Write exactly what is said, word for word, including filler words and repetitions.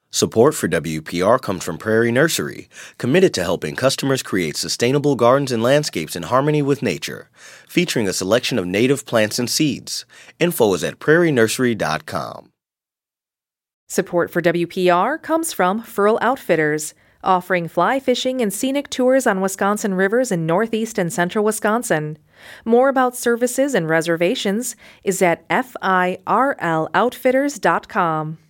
Support for W P R comes from Prairie Nursery, committed to helping customers create sustainable gardens and landscapes in harmony with nature, featuring a selection of native plants and seeds. Info is at prairie nursery dot com. Support for W P R comes from Furl Outfitters, offering fly fishing and scenic tours on Wisconsin rivers in northeast and central Wisconsin. More about services and reservations is at firl outfitters dot com.